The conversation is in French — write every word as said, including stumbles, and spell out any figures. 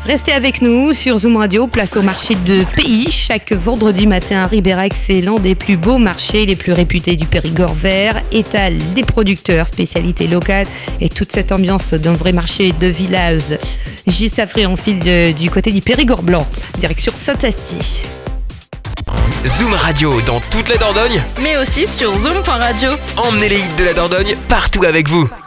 Restez avec nous sur Zoom Radio, place au marché de Pays. Chaque vendredi matin à Ribérac, c'est l'un des plus beaux marchés, les plus réputés du Périgord vert. Étal des producteurs, spécialités locales et toute cette ambiance d'un vrai marché de village. Juste après, on file de, du côté du Périgord blanc, direction Saint-Asti. Zoom Radio dans toute la Dordogne, mais aussi sur zoom point radio. Emmenez les hits de la Dordogne partout avec vous.